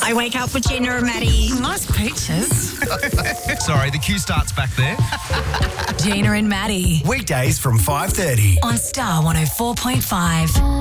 I wake up with Gina and Maddie. Nice creatures. Sorry, the cue starts back there. Gina and Maddie Weekdays from 5:30. on Star 104.5.